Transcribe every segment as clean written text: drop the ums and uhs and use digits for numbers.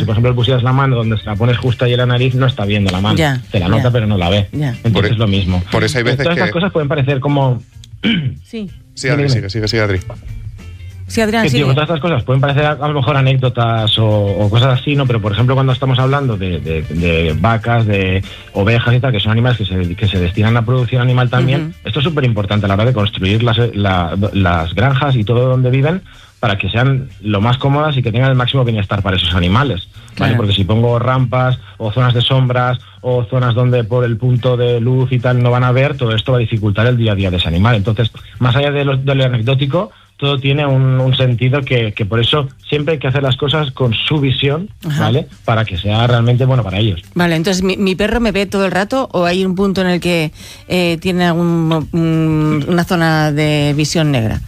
por ejemplo pusieras la mano donde se la pones justo ahí en la nariz, no está viendo la mano. Se la nota, pero no la ve. Entonces es lo mismo. Por eso hay veces todas estas cosas pueden parecer como... Sí. Sí, Adri, sigue, Adri. Sí, Adrián, sí. Todas estas cosas pueden parecer a lo mejor anécdotas o cosas así, ¿no? Pero, por ejemplo, cuando estamos hablando de vacas, de ovejas y tal, que son animales que se destinan a producción animal también, esto es súper importante a la hora de construir las granjas y todo donde viven para que sean lo más cómodas y que tengan el máximo bienestar para esos animales, ¿vale? Porque si pongo rampas o zonas de sombras o zonas donde por el punto de luz y tal no van a ver, todo esto va a dificultar el día a día de ese animal. Entonces, más allá de lo anecdótico, todo tiene un sentido que por eso siempre hay que hacer las cosas con su visión, ¿vale? Para que sea realmente bueno para ellos. Vale, entonces, ¿mi perro me ve todo el rato o hay un punto en el que tiene una zona de visión negra?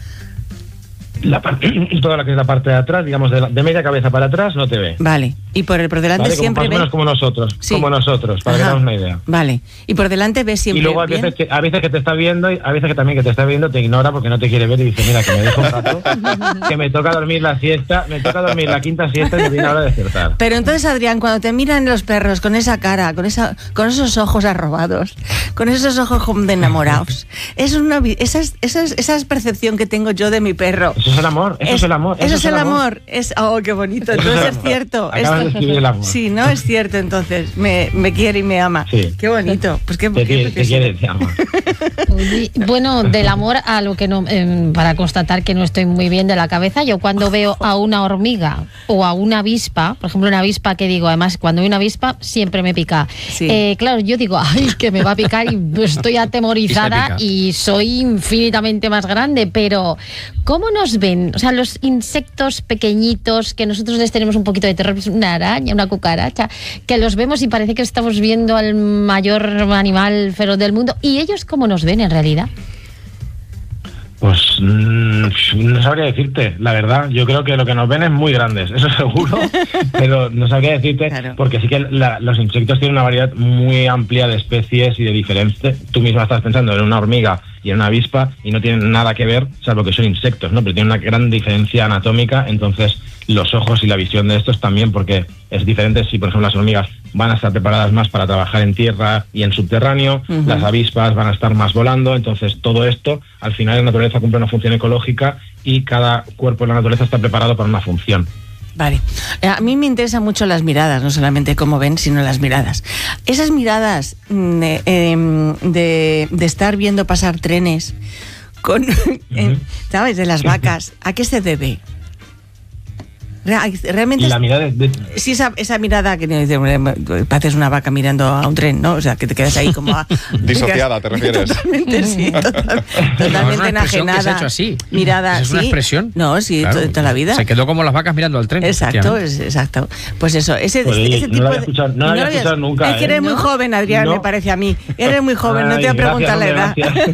Toda la que es la parte de atrás, digamos, de media cabeza para atrás, no te ve. Vale, y por delante, ¿vale? Siempre más o menos como nosotros, para que tengamos una idea. Vale, y por delante ves siempre. Y luego a veces que te está viendo, y a veces que también que te está viendo te ignora porque no te quiere ver y dice, mira, que me dejo un rato, que me toca dormir la siesta, me toca dormir la quinta siesta y me viene hora de despertar. Pero entonces, Adrián, cuando te miran los perros con esa cara, con esos ojos arrobados, con esos ojos como de enamorados, esa es percepción que tengo yo de mi perro. Eso es el amor, eso es el amor. Eso es el amor. Oh, qué bonito. Entonces es cierto. Acabas de escribir el amor. Sí, no, es cierto, entonces. Me quiere y me ama. Sí. Qué bonito. Pues te quiere, te ama. Bueno, del amor a lo que no, para constatar que no estoy muy bien de la cabeza, yo cuando veo a una hormiga o a una avispa, por ejemplo, una avispa que digo, además, cuando hay una avispa siempre me pica. Sí. Claro, yo digo, ay, que me va a picar y estoy atemorizada y soy infinitamente más grande, pero ¿cómo nos ven? O sea, los insectos pequeñitos que nosotros les tenemos un poquito de terror, una araña, una cucaracha, que los vemos y parece que estamos viendo al mayor animal feroz del mundo. ¿Y ellos cómo nos ven en realidad? Pues no sabría decirte, la verdad. Yo creo que lo que nos ven es muy grandes, eso seguro, pero no sabría decirte, porque sí que los insectos tienen una variedad muy amplia de especies y de diferentes. Tú misma estás pensando en una hormiga y en una avispa y no tienen nada que ver, salvo que son insectos, ¿no? Pero tienen una gran diferencia anatómica, entonces los ojos y la visión de estos también, porque es diferente si, por ejemplo, las hormigas van a estar preparadas más para trabajar en tierra y en subterráneo, las avispas van a estar más volando, entonces todo esto, al final la naturaleza cumple una función ecológica y cada cuerpo de la naturaleza está preparado para una función. Vale. A mí me interesan mucho las miradas, no solamente cómo ven, sino las miradas. Esas miradas de estar viendo pasar trenes con, ¿sabes?, de las vacas, ¿a qué se debe? Realmente la mirada sí, esa mirada que pareces una vaca mirando a un tren, ¿no? O sea, que te quedas ahí como disociada, ¿te refieres? Totalmente, sí, totalmente enajenada. Se ha hecho así. Mirada, ¿Es una expresión? No, sí, claro, toda la vida. Se quedó como las vacas mirando al tren. Exacto, exacto. Pues eso, ese tipo de... No lo había escuchado nunca. Es que eres muy joven, Adrián, me parece a mí. Eres muy joven, no te voy a preguntar la edad.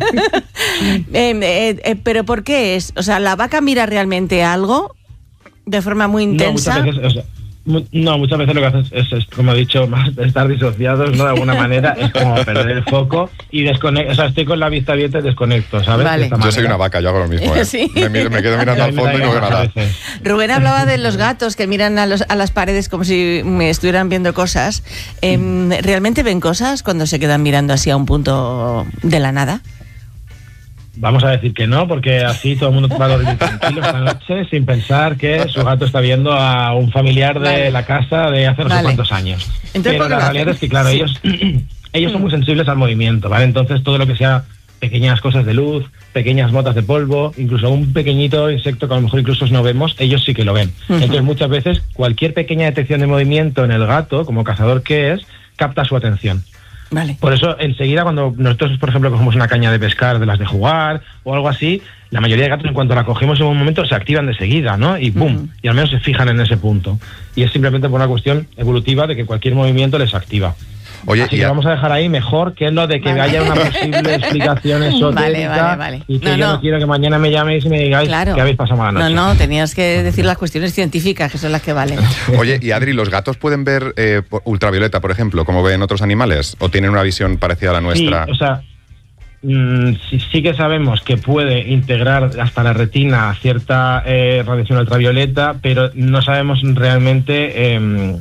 Pero ¿por qué es? O sea, ¿la vaca mira realmente algo de forma muy intensa? Muchas veces lo que haces es como he dicho, más estar disociados, ¿no? De alguna manera, es como perder el foco y desconectar. O sea, estoy con la vista abierta y desconecto, ¿sabes? Vale. Yo soy una vaca, yo hago lo mismo, ¿eh? Sí. Me quedo mirando al fondo y no veo nada. Rubén hablaba de los gatos que miran a las paredes como si me estuvieran viendo cosas. ¿Realmente ven cosas cuando se quedan mirando así a un punto de la nada? Vamos a decir que no, porque así todo el mundo va a dormir tranquilo esta noche sin pensar que su gato está viendo a un familiar de la casa de hace no sé cuántos años. Entonces, pero la realidad es que, claro, ellos son muy sensibles al movimiento, ¿vale? Entonces todo lo que sea pequeñas cosas de luz, pequeñas motas de polvo, incluso un pequeñito insecto que a lo mejor incluso no vemos, ellos sí que lo ven. Entonces muchas veces cualquier pequeña detección de movimiento en el gato, como cazador que es, capta su atención. Vale. Por eso, enseguida, cuando nosotros, por ejemplo, cogemos una caña de pescar de las de jugar o algo así, la mayoría de gatos, en cuanto la cogemos en un momento, se activan de seguida, ¿no? Y ¡pum! Y al menos se fijan en ese punto. Y es simplemente por una cuestión evolutiva de que cualquier movimiento les activa. Oye, así que vamos a dejar ahí mejor que lo de que haya una posible explicación esotérica. Vale. Y que yo no quiero que mañana me llaméis y me digáis que habéis pasado mala noche. No, tenías que decir las cuestiones científicas, que son las que valen. Oye, y Adri, ¿los gatos pueden ver ultravioleta, por ejemplo, como ven otros animales? ¿O tienen una visión parecida a la nuestra? Sí, o sea, sí que sabemos que puede integrar hasta la retina cierta radiación ultravioleta, pero no sabemos realmente